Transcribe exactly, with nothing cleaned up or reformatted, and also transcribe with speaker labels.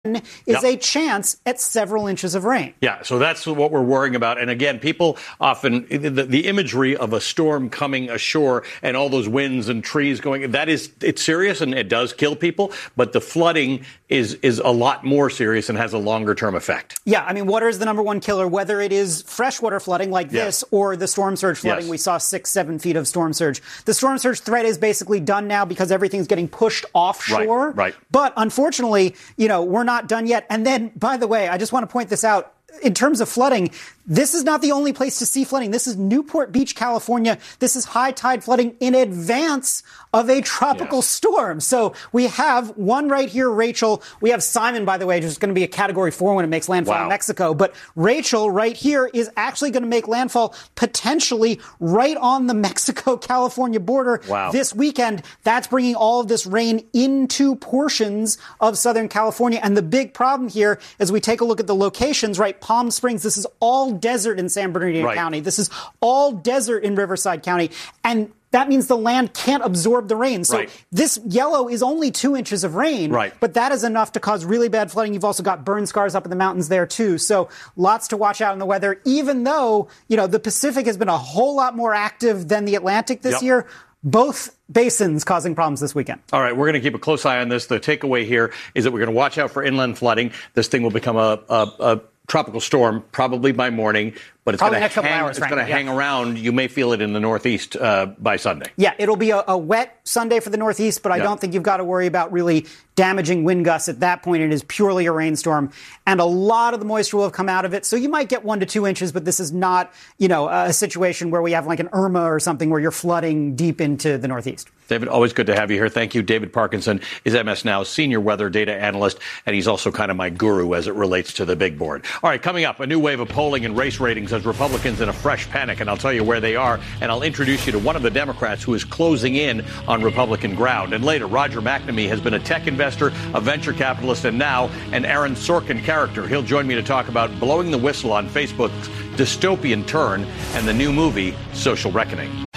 Speaker 1: is
Speaker 2: yep.
Speaker 1: a chance at several inches of rain.
Speaker 2: Yeah, so that's what we're worrying about. And again, people often, the, the imagery of a storm coming ashore and all those winds and trees going, that is, it's serious and it does kill people. But the flooding is is a lot more serious and has a longer term effect.
Speaker 1: Yeah, I mean, water is the number one killer, whether it is freshwater flooding like
Speaker 2: yes.
Speaker 1: this or the storm surge flooding.
Speaker 2: Yes.
Speaker 1: We saw six, seven feet of storm surge. The storm surge threat is basically done now because everything's getting pushed offshore.
Speaker 2: Right, right.
Speaker 1: But unfortunately, you know, we're not done yet. And then, by the way, I just want to point this out. In terms of flooding, this is not the only place to see flooding. This is Newport Beach, California. This is high tide flooding in advance of a tropical
Speaker 2: yes.
Speaker 1: storm. So we have one right here, Rachel. We have Simon, by the way, which is going to be a category four when it makes landfall
Speaker 2: wow.
Speaker 1: in Mexico. But Rachel right here is actually going to make landfall potentially right on the Mexico-California border
Speaker 2: wow.
Speaker 1: this weekend. That's bringing all of this rain into portions of Southern California. And the big problem here, as we take a look at the locations, right? Palm Springs, this is all desert in San Bernardino
Speaker 2: right.
Speaker 1: County. This is all desert in Riverside County. And that means the land can't absorb the rain. So
Speaker 2: right.
Speaker 1: this yellow is only two inches of rain,
Speaker 2: right.
Speaker 1: but that is enough to cause really bad flooding. You've also got burn scars up in the mountains there, too. So lots to watch out in the weather, even though, you know, the Pacific has been a whole lot more active than the Atlantic this
Speaker 2: yep.
Speaker 1: year. Both basins causing problems this weekend.
Speaker 2: All right, we're going to keep a close eye on this. The takeaway here is that we're going to watch out for inland flooding. This thing will become a, a, a tropical storm probably by morning, but it's going to hang,
Speaker 1: hours,
Speaker 2: it's going to
Speaker 1: yeah.
Speaker 2: hang around. You may feel it in the Northeast uh, by Sunday.
Speaker 1: Yeah, it'll be a, a wet Sunday for the Northeast, but I
Speaker 2: yeah.
Speaker 1: don't think you've got to worry about really damaging wind gusts at that point. It is purely a rainstorm, and a lot of the moisture will have come out of it. So you might get one to two inches, but this is not, you know, a situation where we have like an Irma or something where you're flooding deep into the Northeast.
Speaker 2: David, always good to have you here. Thank you. David Parkinson is M S Now's senior weather data analyst, and he's also kind of my guru as it relates to the big board. All right, coming up, a new wave of polling and race ratings as Republicans in a fresh panic, and I'll tell you where they are, and I'll introduce you to one of the Democrats who is closing in on Republican ground. And later, Roger McNamee has been a tech investor, a venture capitalist, and now an Aaron Sorkin character. He'll join me to talk about blowing the whistle on Facebook's dystopian turn and the new movie, Social Reckoning.